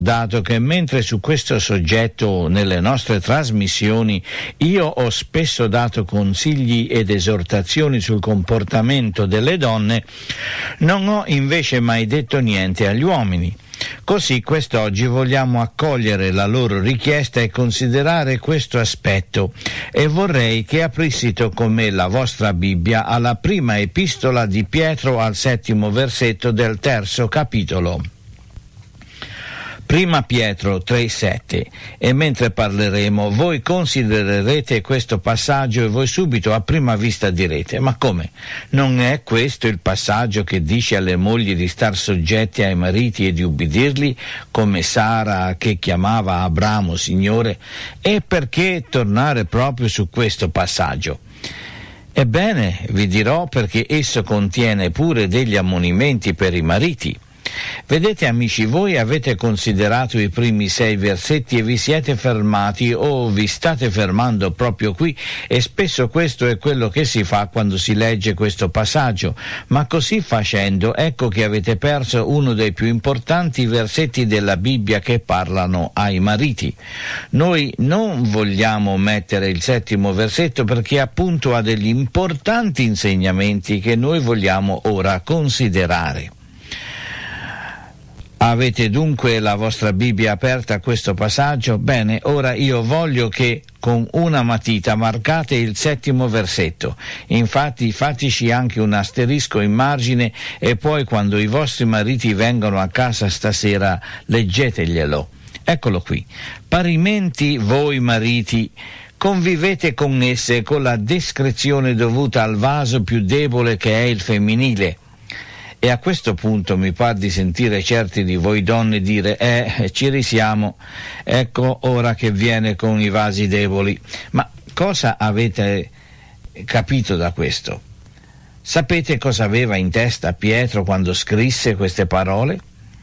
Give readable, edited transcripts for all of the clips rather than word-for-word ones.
dato che mentre su questo soggetto nelle nostre trasmissioni io ho spesso dato consigli ed esortazioni sul comportamento delle donne, non ho invece mai detto niente agli uomini. Così quest'oggi vogliamo accogliere la loro richiesta e considerare questo aspetto, e vorrei che aprissito con me la vostra Bibbia alla prima epistola di Pietro al 7° versetto del 3° capitolo. Prima Pietro 3,7, e mentre parleremo voi considererete questo passaggio e voi subito a prima vista direte: ma come? Non è questo il passaggio che dice alle mogli di star soggetti ai mariti e di ubbidirli, come Sara che chiamava Abramo Signore? E perché tornare proprio su questo passaggio? Ebbene, vi dirò perché esso contiene pure degli ammonimenti per i mariti. Vedete amici, voi avete considerato i primi 6 versetti e vi siete fermati o vi state fermando proprio qui, e spesso questo è quello che si fa quando si legge questo passaggio, ma così facendo ecco che avete perso uno dei più importanti versetti della Bibbia che parlano ai mariti. Noi non vogliamo mettere il 7° versetto perché appunto ha degli importanti insegnamenti che noi vogliamo ora considerare. Avete dunque la vostra Bibbia aperta a questo passaggio? Bene, ora io voglio che con una matita marcate il 7° versetto. Infatti fateci anche un asterisco in margine e poi quando i vostri mariti vengono a casa stasera leggeteglielo. Eccolo qui. Parimenti voi mariti convivete con esse con la discrezione dovuta al vaso più debole che è il femminile. E a questo punto mi par di sentire certi di voi donne dire ci risiamo, ecco ora che viene con i vasi deboli. Ma cosa avete capito da questo? Sapete cosa aveva in testa Pietro quando scrisse queste parole?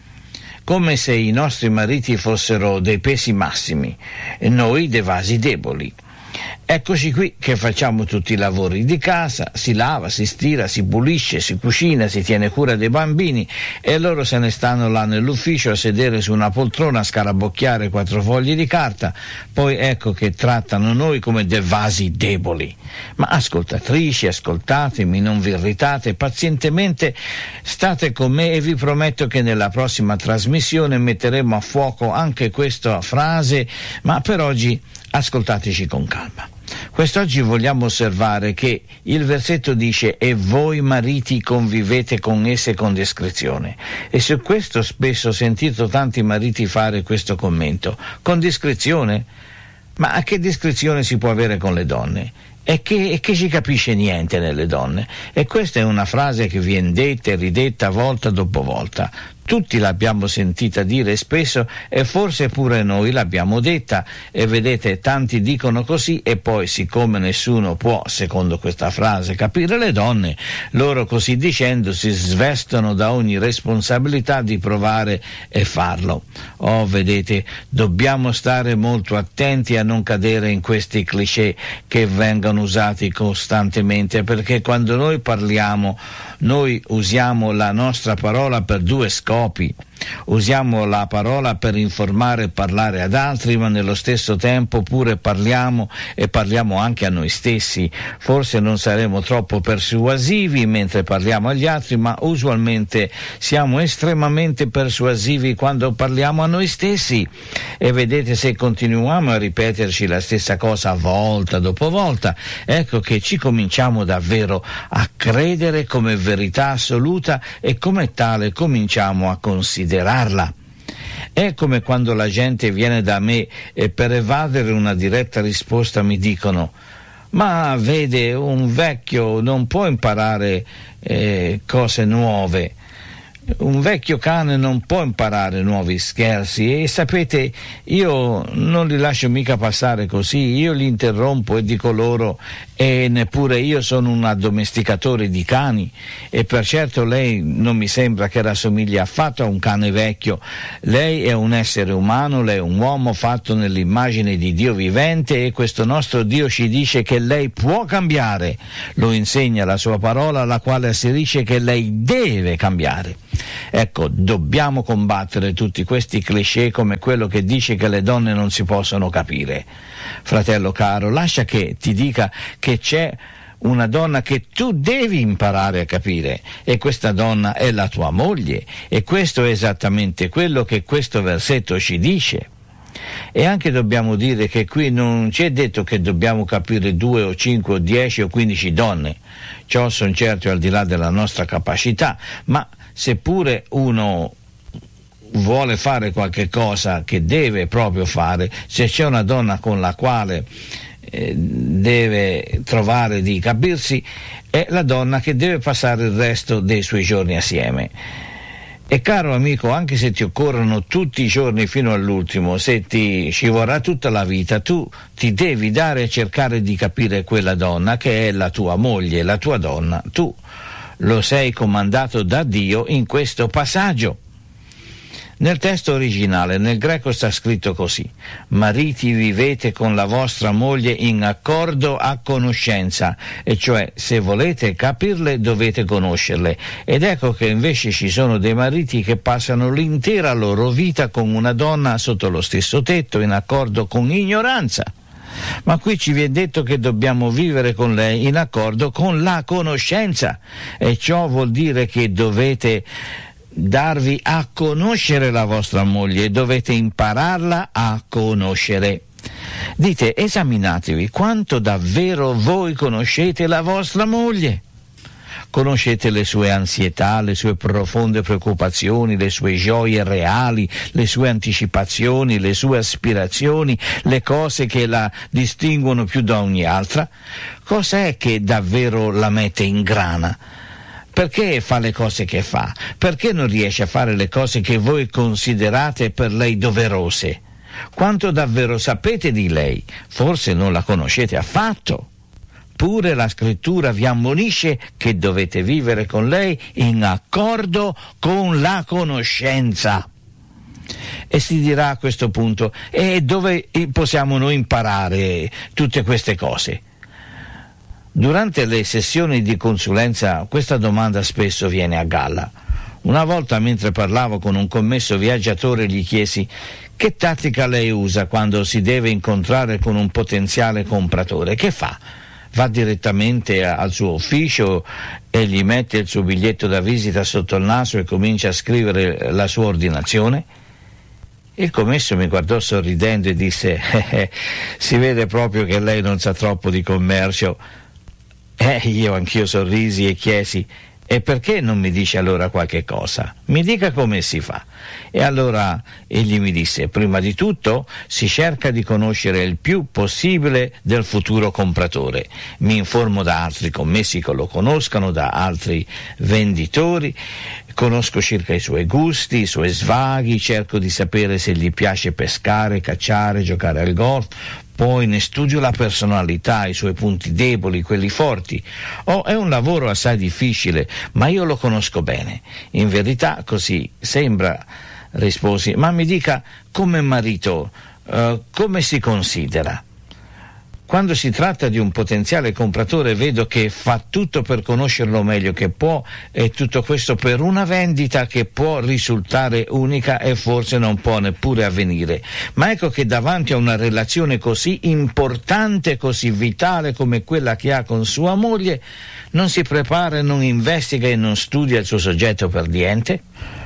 Come se i nostri mariti fossero dei pesi massimi e noi dei vasi deboli. Eccoci qui che facciamo tutti i lavori di casa, si lava, si stira, si pulisce, si cucina, si tiene cura dei bambini e loro se ne stanno là nell'ufficio a sedere su una poltrona a scarabocchiare 4 fogli di carta, poi ecco che trattano noi come dei vasi deboli. Ma ascoltatrici, ascoltatemi, non vi irritate, pazientemente state con me e vi prometto che nella prossima trasmissione metteremo a fuoco anche questa frase, ma per oggi ascoltateci con calma. Quest'oggi vogliamo osservare che il versetto dice: e voi mariti convivete con esse con discrezione. E su questo spesso ho sentito tanti mariti fare questo commento: con discrezione? Ma a che discrezione si può avere con le donne? E che ci capisce niente nelle donne? E questa è una frase che viene detta e ridetta volta dopo volta. Tutti l'abbiamo sentita dire spesso e forse pure noi l'abbiamo detta, e vedete tanti dicono così e poi siccome nessuno può, secondo questa frase, capire le donne, loro così dicendo si svestono da ogni responsabilità di provare e farlo. Oh, vedete, dobbiamo stare molto attenti a non cadere in questi cliché che vengono usati costantemente, perché quando noi parliamo noi usiamo la nostra parola per 2 scopi. Usiamo la parola per informare e parlare ad altri, ma nello stesso tempo pure parliamo e parliamo anche a noi stessi. Forse non saremo troppo persuasivi mentre parliamo agli altri, ma usualmente siamo estremamente persuasivi quando parliamo a noi stessi. E vedete, se continuiamo a ripeterci la stessa cosa volta dopo volta, ecco che ci cominciamo davvero a credere come verità assoluta e come tale cominciamo a considerarla. È come quando la gente viene da me e per evadere una diretta risposta mi dicono: ma vede, un vecchio non può imparare cose nuove. Un vecchio cane non può imparare nuovi scherzi, e sapete, io non li lascio mica passare così, io li interrompo e dico loro: e neppure io sono un addomesticatore di cani, e per certo lei non mi sembra che rassomigli affatto a un cane vecchio. Lei è un essere umano, lei è un uomo fatto nell'immagine di Dio vivente, e questo nostro Dio ci dice che lei può cambiare, lo insegna la sua parola, la quale asserisce che lei deve cambiare. Ecco, dobbiamo combattere tutti questi cliché come quello che dice che le donne non si possono capire. Fratello caro, lascia che ti dica che c'è una donna che tu devi imparare a capire, e questa donna è la tua moglie, e questo è esattamente quello che questo versetto ci dice. E anche dobbiamo dire che qui non ci è detto che dobbiamo capire 2 o 5 o 10 o 15 donne, ciò sono certo al di là della nostra capacità, ma seppure uno vuole fare qualche cosa che deve proprio fare, se c'è una donna con la quale deve trovare di capirsi, è la donna che deve passare il resto dei suoi giorni assieme. E caro amico, anche se ti occorrono tutti i giorni fino all'ultimo, se ci vorrà tutta la vita, tu ti devi dare a cercare di capire quella donna che è la tua moglie, la tua donna. Tu lo sei comandato da Dio in questo passaggio. Nel testo originale, nel greco, sta scritto così: mariti, vivete con la vostra moglie in accordo a conoscenza, e cioè se volete capirle dovete conoscerle. Ed ecco che invece ci sono dei mariti che passano l'intera loro vita con una donna sotto lo stesso tetto, in accordo con ignoranza. Ma qui ci viene detto che dobbiamo vivere con lei in accordo con la conoscenza, e ciò vuol dire che dovete darvi a conoscere la vostra moglie, dovete impararla a conoscere. Dite, esaminatevi quanto davvero voi conoscete la vostra moglie. Conoscete le sue ansietà, le sue profonde preoccupazioni, le sue gioie reali, le sue anticipazioni, le sue aspirazioni, le cose che la distinguono più da ogni altra? Cos'è che davvero la mette in grana? Perché fa le cose che fa? Perché non riesce a fare le cose che voi considerate per lei doverose? Quanto davvero sapete di lei? Forse non la conoscete affatto. Pure la scrittura vi ammonisce che dovete vivere con lei in accordo con la conoscenza. E si dirà a questo punto, e dove possiamo noi imparare tutte queste cose? Durante le sessioni di consulenza questa domanda spesso viene a galla. Una volta, mentre parlavo con un commesso viaggiatore, gli chiesi: che tattica lei usa quando si deve incontrare con un potenziale compratore? Che fa? Va direttamente al suo ufficio e gli mette il suo biglietto da visita sotto il naso e comincia a scrivere la sua ordinazione? Il commesso mi guardò sorridendo e disse: si vede proprio che lei non sa troppo di commercio. Anch'io sorrisi e chiesi: e perché non mi dice allora qualche cosa? Mi dica come si fa. E allora egli mi disse: prima di tutto si cerca di conoscere il più possibile del futuro compratore. Mi informo da altri commessi che lo conoscano, da altri venditori, conosco circa i suoi gusti, i suoi svaghi, cerco di sapere se gli piace pescare, cacciare, giocare al golf. Poi ne studio la personalità, i suoi punti deboli, quelli forti. È un lavoro assai difficile, ma io lo conosco bene. In verità così sembra, risposi. Ma mi dica, come marito, come si considera? Quando si tratta di un potenziale compratore vedo che fa tutto per conoscerlo meglio che può, e tutto questo per una vendita che può risultare unica e forse non può neppure avvenire. Ma ecco che davanti a una relazione così importante, così vitale come quella che ha con sua moglie, non si prepara, non investiga e non studia il suo soggetto per niente?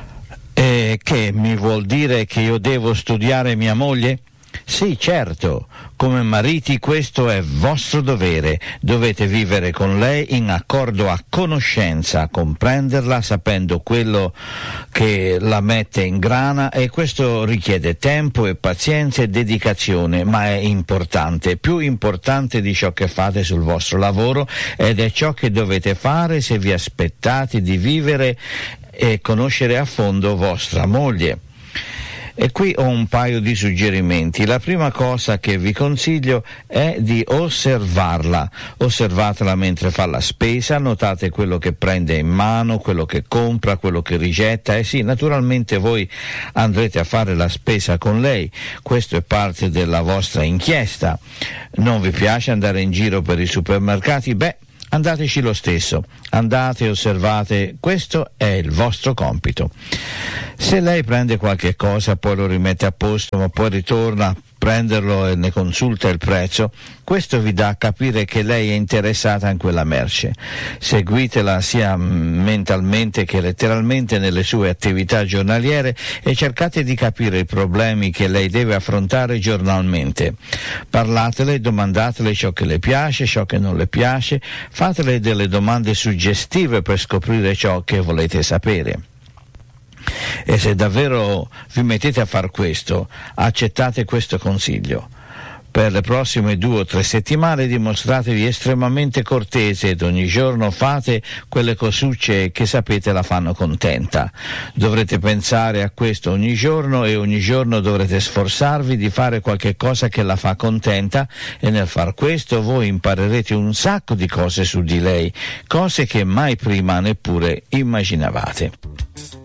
E che mi vuol dire che io devo studiare mia moglie? Sì, certo, come mariti questo è vostro dovere, dovete vivere con lei in accordo a conoscenza, comprenderla sapendo quello che la mette in grana, e questo richiede tempo e pazienza e dedicazione, ma è importante, più importante di ciò che fate sul vostro lavoro, ed è ciò che dovete fare se vi aspettate di vivere e conoscere a fondo vostra moglie. E qui ho un paio di suggerimenti. La prima cosa che vi consiglio è di osservarla. Osservatela mentre fa la spesa, notate quello che prende in mano, quello che compra, quello che rigetta. E sì, naturalmente voi andrete a fare la spesa con lei, questo è parte della vostra inchiesta. Non vi piace andare in giro per i supermercati? andateci lo stesso, andate e osservate, questo è il vostro compito. Se lei prende qualche cosa, poi lo rimette a posto, ma poi ritorna a prenderlo e ne consulta il prezzo, questo vi dà a capire che lei è interessata in quella merce. Seguitela sia mentalmente che letteralmente nelle sue attività giornaliere e cercate di capire i problemi che lei deve affrontare giornalmente. Parlatele, domandatele ciò che le piace, ciò che non le piace, fatele delle domande suggestive per scoprire ciò che volete sapere. E se davvero vi mettete a far questo, accettate questo consiglio. Per le prossime 2 o 3 settimane dimostratevi estremamente cortese ed ogni giorno fate quelle cosucce che sapete la fanno contenta. Dovrete pensare a questo ogni giorno e ogni giorno dovrete sforzarvi di fare qualche cosa che la fa contenta, e nel far questo voi imparerete un sacco di cose su di lei, cose che mai prima neppure immaginavate.